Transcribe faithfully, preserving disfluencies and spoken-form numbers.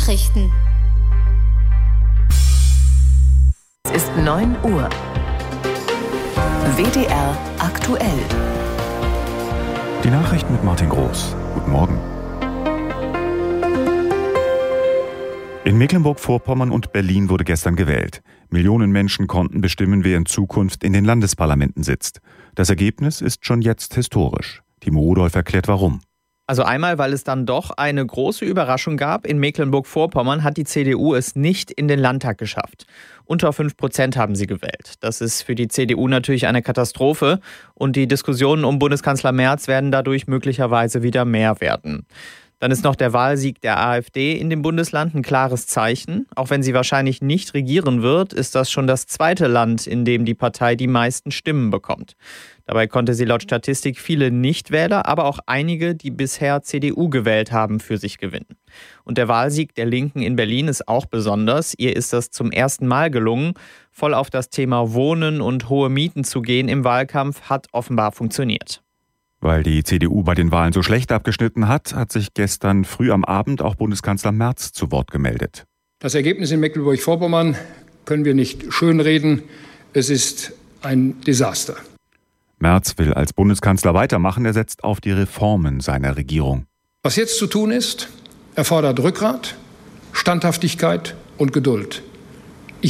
Nachrichten. Es ist neun Uhr. W D R aktuell. Die Nachrichten mit Martin Groß. Guten Morgen. In Mecklenburg-Vorpommern und Berlin wurde gestern gewählt. Millionen Menschen konnten bestimmen, wer in Zukunft in den Landesparlamenten sitzt. Das Ergebnis ist schon jetzt historisch. Timo Rudolph erklärt, warum. Also einmal, weil es dann doch eine große Überraschung gab. In Mecklenburg-Vorpommern hat die C D U es nicht in den Landtag geschafft. Unter fünf Prozent haben sie gewählt. Das ist für die C D U natürlich eine Katastrophe. Und die Diskussionen um Bundeskanzler Merz werden dadurch möglicherweise wieder mehr werden. Dann ist noch der Wahlsieg der AfD in dem Bundesland ein klares Zeichen. Auch wenn sie wahrscheinlich nicht regieren wird, ist das schon das zweite Land, in dem die Partei die meisten Stimmen bekommt. Dabei konnte sie laut Statistik viele Nichtwähler, aber auch einige, die bisher C D U gewählt haben, für sich gewinnen. Und der Wahlsieg der Linken in Berlin ist auch besonders. Ihr ist das zum ersten Mal gelungen. Voll auf das Thema Wohnen und hohe Mieten zu gehen im Wahlkampf hat offenbar funktioniert. Weil die C D U bei den Wahlen so schlecht abgeschnitten hat, hat sich gestern früh am Abend auch Bundeskanzler Merz zu Wort gemeldet. Das Ergebnis in Mecklenburg-Vorpommern können wir nicht schönreden. Es ist ein Desaster. Merz will als Bundeskanzler weitermachen. Er setzt auf die Reformen seiner Regierung. Was jetzt zu tun ist, erfordert Rückgrat, Standhaftigkeit und Geduld.